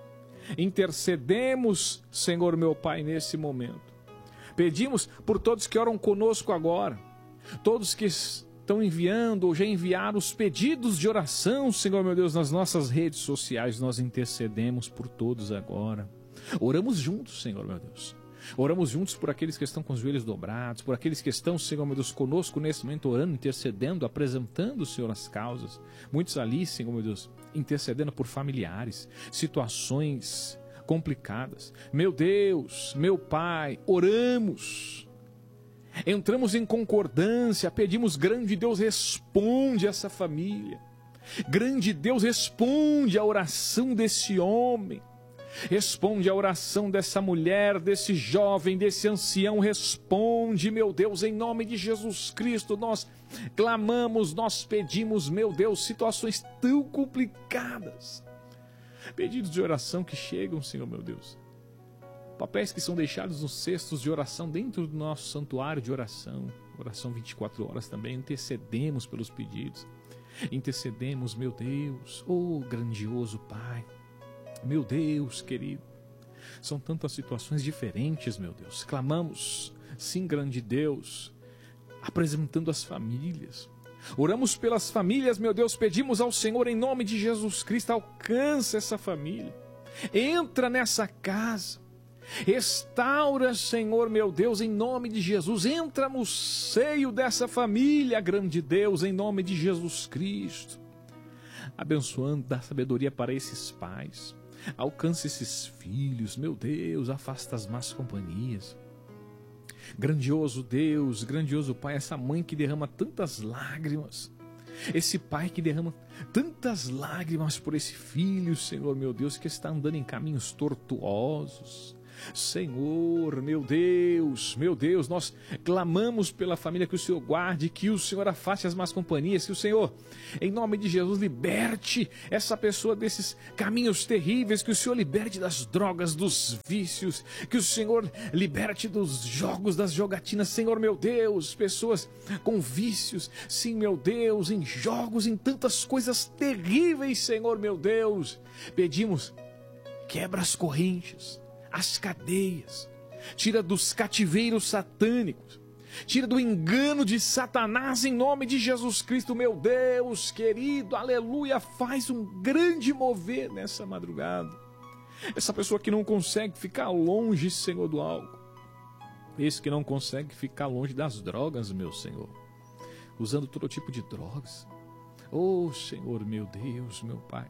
intercedemos, Senhor meu Pai, nesse momento. Pedimos por todos que oram conosco agora, todos que estão enviando ou já enviaram os pedidos de oração, Senhor meu Deus, nas nossas redes sociais. Nós intercedemos por todos agora. Oramos juntos, Senhor meu Deus. Oramos juntos por aqueles que estão com os joelhos dobrados, por aqueles que estão, Senhor meu Deus, conosco nesse momento, orando, intercedendo, apresentando, Senhor, as causas. Muitos ali, Senhor meu Deus, intercedendo por familiares, situações complicadas. Meu Deus, meu Pai, oramos. Entramos em concordância, pedimos, grande Deus, responde essa família. Grande Deus, responde a oração desse homem. Responde a oração dessa mulher, desse jovem, desse ancião. Responde, meu Deus, em nome de Jesus Cristo. Nós clamamos, nós pedimos, meu Deus, situações tão complicadas. Pedidos de oração que chegam, Senhor, meu Deus. Papéis que são deixados nos cestos de oração dentro do nosso santuário de oração. Oração 24 horas também. Intercedemos pelos pedidos. Intercedemos, meu Deus. Oh, grandioso Pai. Meu Deus, querido. São tantas situações diferentes, meu Deus. Clamamos, sim, grande Deus, apresentando as famílias. Oramos pelas famílias, meu Deus. Pedimos ao Senhor, em nome de Jesus Cristo, alcança essa família. Entra nessa casa. Restaura, Senhor meu Deus, em nome de Jesus. Entra no seio dessa família, grande Deus, em nome de Jesus Cristo. Abençoando, dá sabedoria para esses pais. Alcança esses filhos, meu Deus, afasta as más companhias. Grandioso Deus, grandioso Pai, essa mãe que derrama tantas lágrimas, esse pai que derrama tantas lágrimas por esse filho, Senhor meu Deus, que está andando em caminhos tortuosos. Senhor, meu Deus, nós clamamos pela família, que o Senhor guarde, que o Senhor afaste as más companhias, que o Senhor, em nome de Jesus, liberte essa pessoa desses caminhos terríveis, que o Senhor liberte das drogas, dos vícios, que o Senhor liberte dos jogos, das jogatinas, Senhor meu Deus, pessoas com vícios, sim meu Deus, em jogos, em tantas coisas terríveis, Senhor meu Deus, pedimos, quebra as correntes, as cadeias, tira dos cativeiros satânicos, tira do engano de Satanás, em nome de Jesus Cristo, meu Deus querido, aleluia, faz um grande mover nessa madrugada. Essa pessoa que não consegue ficar longe, Senhor, do álcool, esse que não consegue ficar longe das drogas, meu Senhor, usando todo tipo de drogas, oh Senhor, meu Deus, meu Pai,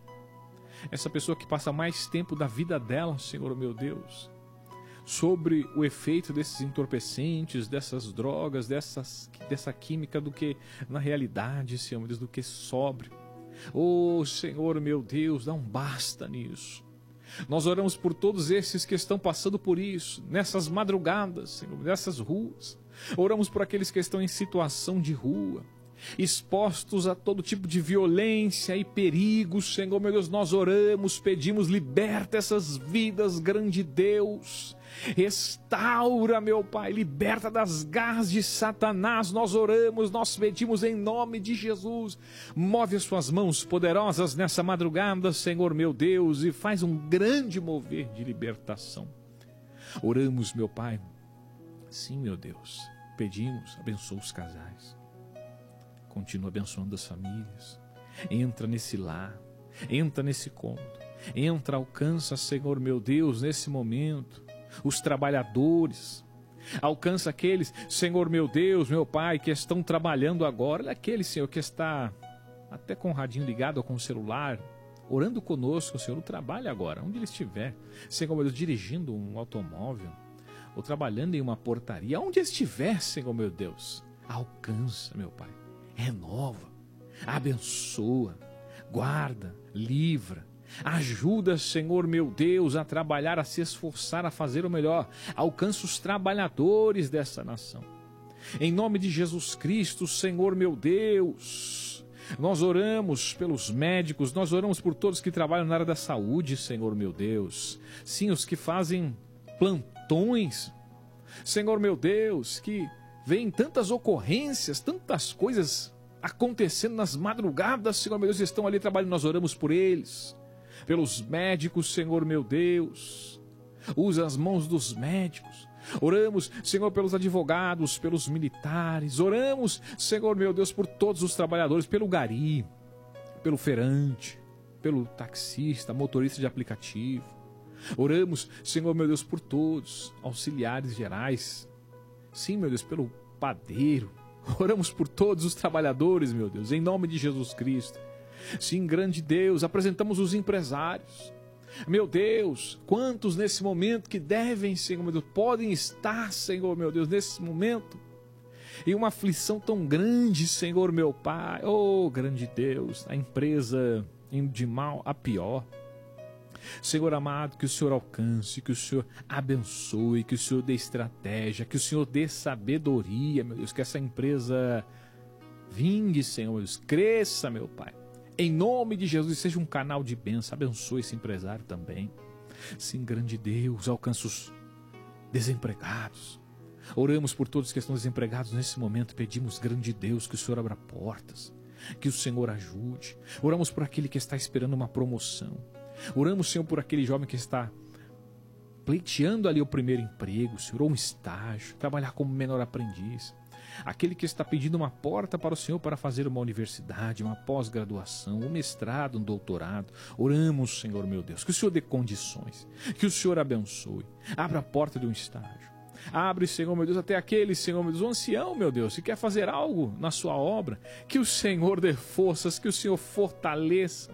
essa pessoa que passa mais tempo da vida dela, Senhor meu Deus, sobre o efeito desses entorpecentes, dessas drogas, dessa química, do que na realidade, Senhor meu Deus, do que sóbrio. Oh Senhor meu Deus, dá um basta nisso. Nós oramos por todos esses que estão passando por isso, nessas madrugadas, Senhor, nessas ruas. Oramos por aqueles que estão em situação de rua, expostos a todo tipo de violência e perigo, Senhor meu Deus, nós oramos, pedimos, liberta essas vidas, grande Deus, restaura, meu Pai, liberta das garras de Satanás, nós oramos, nós pedimos em nome de Jesus, move as suas mãos poderosas nessa madrugada, Senhor meu Deus, e faz um grande mover de libertação. Oramos, meu Pai, sim, meu Deus, pedimos, abençoa os casais, continua abençoando as famílias, entra nesse lar, entra nesse cômodo, entra, alcança, Senhor meu Deus, nesse momento, os trabalhadores, alcança aqueles, Senhor meu Deus, meu Pai, que estão trabalhando agora, olha aquele, Senhor, que está até com o radinho ligado ou com o celular, orando conosco, Senhor, o trabalho agora, onde ele estiver, Senhor meu Deus, dirigindo um automóvel, ou trabalhando em uma portaria, onde estiver, Senhor meu Deus, alcança, meu Pai, renova, abençoa, guarda, livra, ajuda, Senhor meu Deus, a trabalhar, a se esforçar, a fazer o melhor. Alcança os trabalhadores dessa nação. Em nome de Jesus Cristo, Senhor meu Deus, nós oramos pelos médicos, nós oramos por todos que trabalham na área da saúde, Senhor meu Deus. Sim, os que fazem plantões, Senhor meu Deus, que vem tantas ocorrências, tantas coisas acontecendo nas madrugadas, Senhor meu Deus, estão ali trabalhando, nós oramos por eles, pelos médicos, Senhor meu Deus, usa as mãos dos médicos, oramos, Senhor, pelos advogados, pelos militares, oramos, Senhor meu Deus, por todos os trabalhadores, pelo gari, pelo feirante, pelo taxista, motorista de aplicativo, oramos, Senhor meu Deus, por todos, auxiliares gerais, sim, meu Deus, pelo padeiro. Oramos por todos os trabalhadores, meu Deus, em nome de Jesus Cristo. Sim, grande Deus, apresentamos os empresários. Meu Deus, quantos nesse momento que devem, Senhor meu Deus, podem estar, Senhor meu Deus, nesse momento, em uma aflição tão grande, Senhor meu Pai. Oh, grande Deus, a empresa indo de mal a pior. Senhor amado, que o Senhor alcance, que o Senhor abençoe, que o Senhor dê estratégia, que o Senhor dê sabedoria, meu Deus, que essa empresa vingue, Senhor, meu Deus, cresça, meu Pai. Em nome de Jesus, seja um canal de bênção, abençoe esse empresário também. Sim, grande Deus, alcance os desempregados. Oramos por todos que estão desempregados nesse momento, pedimos, grande Deus, que o Senhor abra portas, que o Senhor ajude. Oramos por aquele que está esperando uma promoção. Oramos, Senhor, por aquele jovem que está pleiteando ali o primeiro emprego, Senhor, ou um estágio, trabalhar como menor aprendiz. Aquele que está pedindo uma porta para o Senhor para fazer uma universidade, uma pós-graduação, um mestrado, um doutorado. Oramos, Senhor, meu Deus, que o Senhor dê condições, que o Senhor abençoe. Abra a porta de um estágio. Abre, Senhor, meu Deus, até aquele, Senhor, meu Deus, o ancião, meu Deus, que quer fazer algo na sua obra. Que o Senhor dê forças, que o Senhor fortaleça.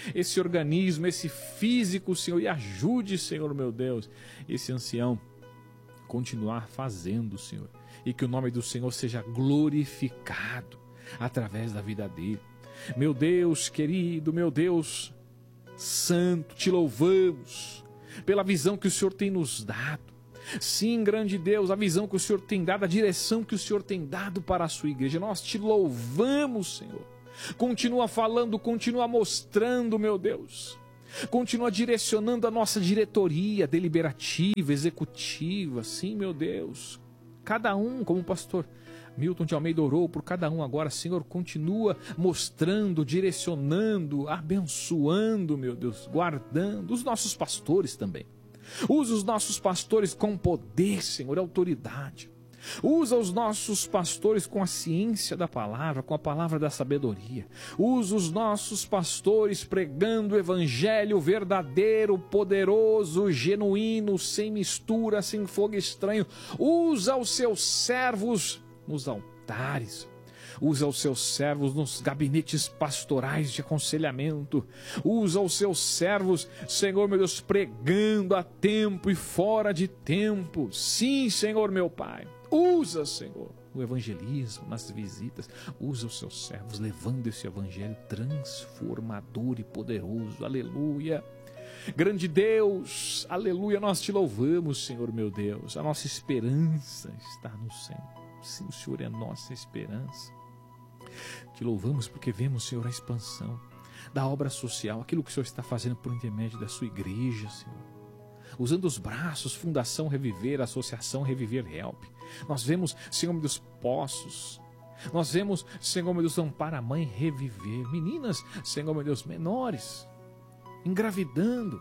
esse organismo, esse físico, Senhor, e ajude, Senhor meu Deus, esse ancião continuar fazendo, Senhor, e que o nome do Senhor seja glorificado através da vida dele. Meu Deus querido, meu Deus santo, te louvamos pela visão que o Senhor tem nos dado. Sim, grande Deus, a visão que o Senhor tem dado, a direção que o Senhor tem dado para a sua igreja. Nós te louvamos, Senhor. Continua falando, continua mostrando, meu Deus. Continua direcionando a nossa diretoria deliberativa, executiva. Sim, meu Deus. Cada um, como o pastor Milton de Almeida orou por cada um agora, Senhor, continua mostrando, direcionando, abençoando, meu Deus, guardando os nossos pastores também. Usa os nossos pastores com poder, Senhor, autoridade. Usa os nossos pastores com a ciência da palavra, com a palavra da sabedoria. Usa os nossos pastores pregando o evangelho verdadeiro, poderoso, genuíno, sem mistura, sem fogo estranho. Usa os seus servos nos altares. Usa os seus servos nos gabinetes pastorais de aconselhamento. Usa os seus servos, Senhor meu Deus, pregando a tempo e fora de tempo. Sim, Senhor meu Pai. Usa, Senhor, o evangelismo nas visitas. Usa os seus servos levando esse evangelho transformador e poderoso. Aleluia. Grande Deus, aleluia, nós te louvamos, Senhor meu Deus. A nossa esperança está no Senhor. Sim, o Senhor é a nossa esperança. Te louvamos porque vemos, Senhor, a expansão da obra social, aquilo que o Senhor está fazendo por intermédio da sua igreja, Senhor. Usando os braços, Fundação Reviver, Associação Reviver Help. Nós vemos, Senhor meu Deus, poços. Nós vemos, Senhor meu Deus, Ampara a Mãe Reviver. Meninas, Senhor meu Deus, menores, engravidando.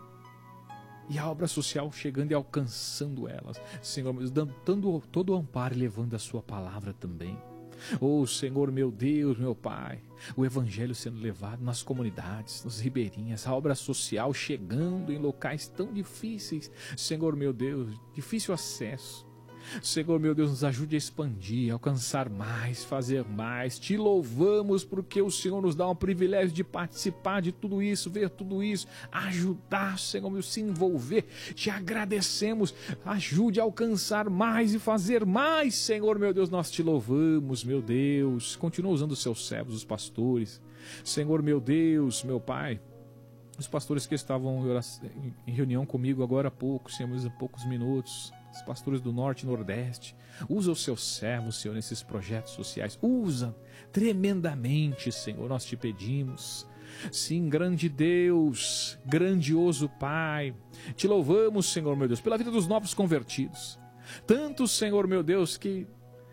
E a obra social chegando e alcançando elas. Senhor meu Deus, dando todo o amparo e levando a sua palavra também. Oh, Senhor, meu Deus, meu Pai, o evangelho sendo levado nas comunidades, nas ribeirinhas, a obra social chegando em locais tão difíceis, Senhor, meu Deus, difícil acesso. Senhor, meu Deus, nos ajude a expandir, alcançar mais, fazer mais. Te louvamos porque o Senhor nos dá o privilégio de participar de tudo isso, ver tudo isso, ajudar, Senhor, meu, se envolver. Te agradecemos, ajude a alcançar mais e fazer mais, Senhor, meu Deus, nós te louvamos, meu Deus. Continua usando os seus servos, os pastores. Senhor, meu Deus, meu Pai, os pastores que estavam em reunião comigo agora há pouco, Senhor, há poucos minutos. Os pastores do Norte e Nordeste, usa os seus servos, Senhor, nesses projetos sociais, usa tremendamente, Senhor, nós te pedimos. Sim, grande Deus, grandioso Pai, te louvamos, Senhor, meu Deus, pela vida dos novos convertidos. Tantos, Senhor, meu Deus, que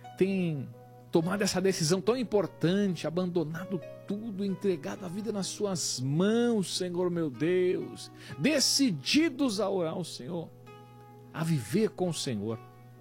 têm tomado essa decisão tão importante, abandonado tudo, entregado a vida nas suas mãos, Senhor, meu Deus, decididos a orar ao Senhor, a viver com o Senhor.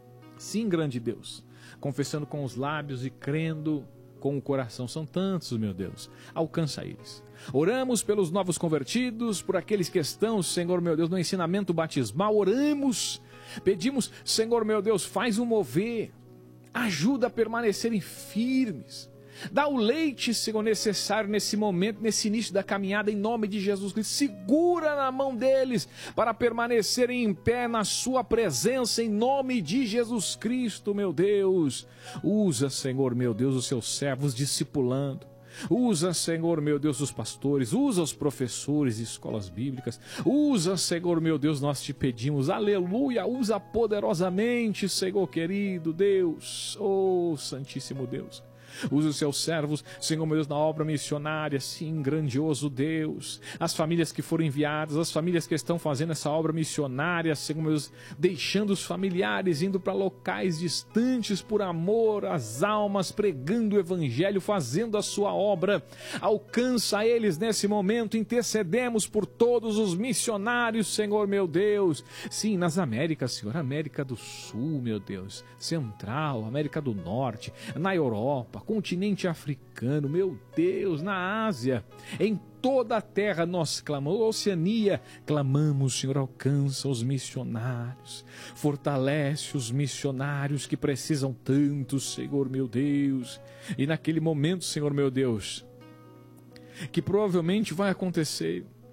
Sim, grande Deus, confessando com os lábios e crendo com o coração. São tantos, meu Deus, alcança eles. Oramos pelos novos convertidos, por aqueles que estão, Senhor, meu Deus, no ensinamento batismal. Oramos, pedimos, Senhor, meu Deus, faz o mover, ajuda a permanecerem firmes. Dá o leite, Senhor, necessário nesse momento, nesse início da caminhada, em nome de Jesus Cristo. Segura na mão deles para permanecerem em pé na sua presença, em nome de Jesus Cristo, meu Deus. Usa, Senhor, meu Deus, os seus servos discipulando. Usa, Senhor, meu Deus, os pastores. Usa os professores de escolas bíblicas. Usa, Senhor, meu Deus, nós te pedimos. Aleluia. Usa poderosamente, Senhor querido Deus. Oh, Santíssimo Deus. Usa os seus servos, Senhor meu Deus, na obra missionária. Sim, grandioso Deus. As famílias que foram enviadas, as famílias que estão fazendo essa obra missionária, Senhor meu Deus, deixando os familiares, indo para locais distantes por amor às almas, pregando o evangelho, fazendo a sua obra. Alcança eles nesse momento. Intercedemos por todos os missionários, Senhor meu Deus. Sim, nas Américas, Senhor, América do Sul, meu Deus, Central, América do Norte, na Europa, continente africano, meu Deus, na Ásia, em toda a terra nós clamamos, Oceania, clamamos, Senhor, alcança os missionários, fortalece os missionários que precisam tanto, Senhor meu Deus. E naquele momento, Senhor meu Deus, que provavelmente vai acontecer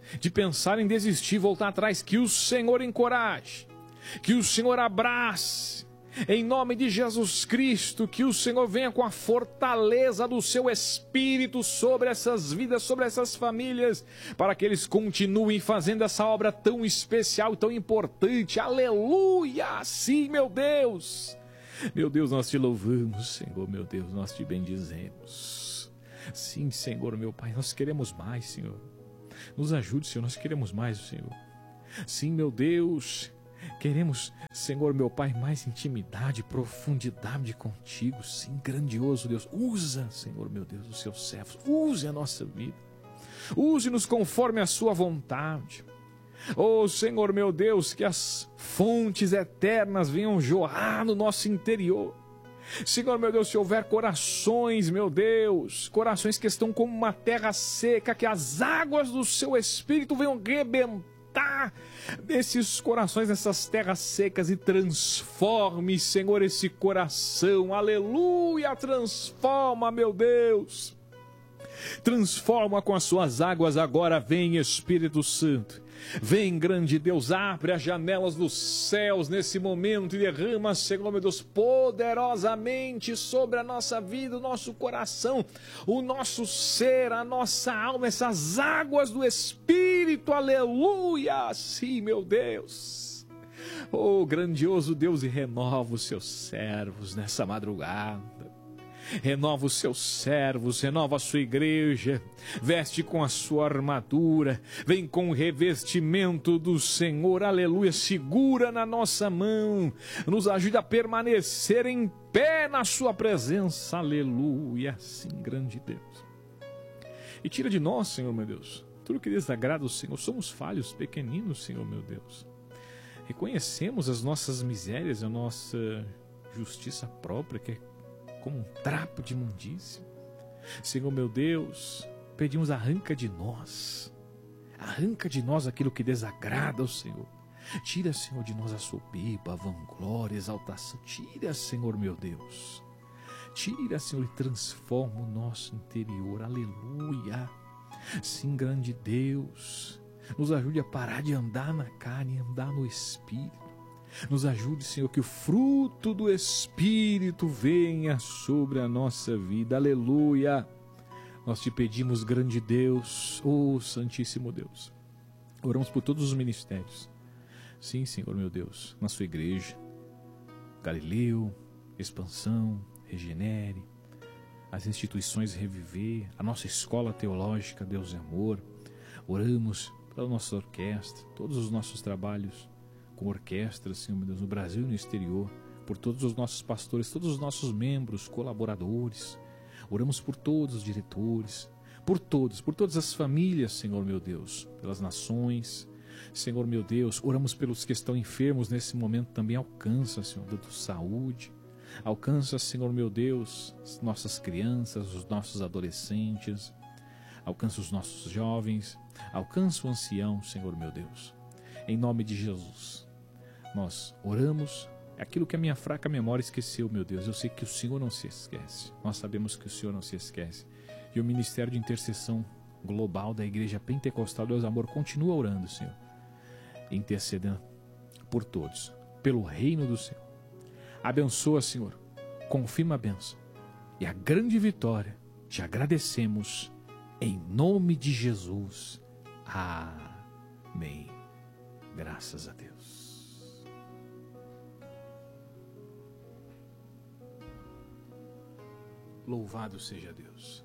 de pensar em desistir, voltar atrás, que o Senhor encoraje, que o Senhor abrace, em nome de Jesus Cristo, que o Senhor venha com a fortaleza do seu Espírito sobre essas vidas, sobre essas famílias, para que eles continuem fazendo essa obra tão especial, tão importante. Aleluia! Sim, meu Deus! Meu Deus, nós te louvamos, Senhor, meu Deus, nós te bendizemos. Sim, Senhor, meu Pai, nós queremos mais, Senhor. Nos ajude, Senhor, nós queremos mais, Senhor. Sim, meu Deus, queremos, Senhor, meu Pai, mais intimidade, profundidade contigo. Sim, grandioso Deus. Usa, Senhor, meu Deus, os seus servos. Use a nossa vida. Use-nos conforme a sua vontade. Oh, Senhor, meu Deus, que as fontes eternas venham jorrar no nosso interior. Senhor, meu Deus, se houver corações, meu Deus, corações que estão como uma terra seca, que as águas do seu Espírito venham rebentar nesses corações, nessas terras secas, e transforme, Senhor, esse coração. Aleluia, transforma, meu Deus. Transforma com as suas águas agora. Vem, Espírito Santo. Vem, grande Deus, abre as janelas dos céus nesse momento e derrama, Senhor, meu Deus, poderosamente sobre a nossa vida, o nosso coração, o nosso ser, a nossa alma, essas águas do Espírito. Aleluia! Sim, meu Deus. Oh, grandioso Deus, e renova os seus servos nessa madrugada. Renova os seus servos, renova a sua igreja, veste com a sua armadura, vem com o revestimento do Senhor, aleluia, segura na nossa mão, nos ajuda a permanecer em pé na sua presença, aleluia, sim, grande Deus. E tira de nós, Senhor, meu Deus, tudo que desagrada o Senhor. Somos falhos, pequeninos, Senhor, meu Deus. Reconhecemos as nossas misérias, a nossa justiça própria, que é como um trapo de imundícia. Senhor, meu Deus, pedimos, arranca de nós aquilo que desagrada ao Senhor. Tira, Senhor, de nós a soberba, a vanglória, a exaltação. Tira, Senhor, meu Deus. Tira, Senhor, e transforma o nosso interior. Aleluia. Sim, grande Deus, nos ajude a parar de andar na carne e andar no Espírito. Nos ajude, Senhor, que o fruto do Espírito venha sobre a nossa vida. Aleluia. Nós te pedimos, grande Deus, oh Santíssimo Deus. Oramos por todos os ministérios. Sim, Senhor, meu Deus, na sua igreja, Galileu, Expansão, Regenere, as instituições Reviver, a nossa escola teológica, Deus é Amor. Oramos pela nossa orquestra, todos os nossos trabalhos com orquestras, Senhor, meu Deus, no Brasil e no exterior, por todos os nossos pastores, todos os nossos membros, colaboradores. Oramos por todos os diretores, por todas as famílias, Senhor, meu Deus, pelas nações. Senhor, meu Deus, oramos pelos que estão enfermos nesse momento também. Alcança, Senhor, dando saúde. Alcança, Senhor, meu Deus, as nossas crianças, os nossos adolescentes. Alcança os nossos jovens. Alcança o ancião, Senhor, meu Deus. Em nome de Jesus, nós oramos aquilo que a minha fraca memória esqueceu, meu Deus. Eu sei que o Senhor não se esquece. Nós sabemos que o Senhor não se esquece. E o Ministério de Intercessão Global da Igreja Pentecostal Deus Amor continua orando, Senhor, intercedendo por todos, pelo reino do Senhor. Abençoa, Senhor, confirma a bênção e a grande vitória. Te agradecemos em nome de Jesus. Amém. Graças a Deus. Louvado seja Deus.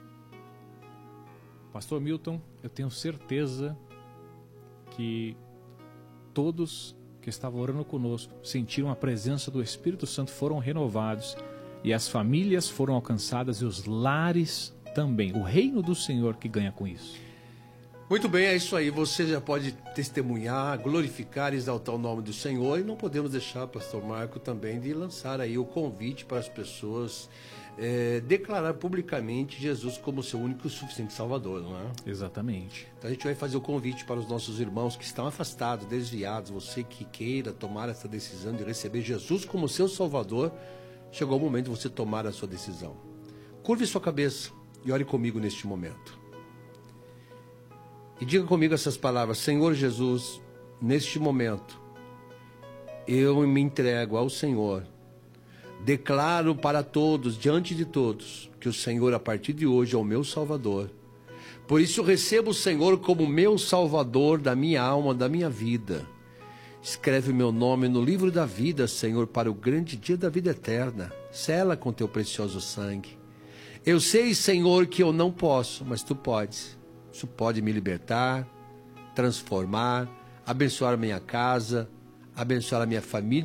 Pastor Milton, eu tenho certeza que todos que estavam orando conosco sentiram a presença do Espírito Santo, foram renovados e as famílias foram alcançadas e os lares também. O reino do Senhor que ganha com isso. Muito bem, é isso aí. Você já pode testemunhar, glorificar e exaltar o nome do Senhor. E não podemos deixar, pastor Marco, também de lançar aí o convite para as pessoas declarar publicamente Jesus como seu único e suficiente Salvador, não é? Exatamente. Então a gente vai fazer o convite para os nossos irmãos que estão afastados, desviados, você que queira tomar essa decisão de receber Jesus como seu Salvador. Chegou o momento de você tomar a sua decisão. Curve sua cabeça e ore comigo neste momento. E diga comigo essas palavras: Senhor Jesus, neste momento, eu me entrego ao Senhor. Declaro para todos, diante de todos, que o Senhor, a partir de hoje, é o meu Salvador. Por isso eu recebo o Senhor como meu Salvador da minha alma, da minha vida. Escreve o meu nome no livro da vida, Senhor, para o grande dia da vida eterna. Sela com teu precioso sangue. Eu sei, Senhor, que eu não posso, mas tu podes. Tu pode me libertar, transformar, abençoar a minha casa, abençoar a minha família.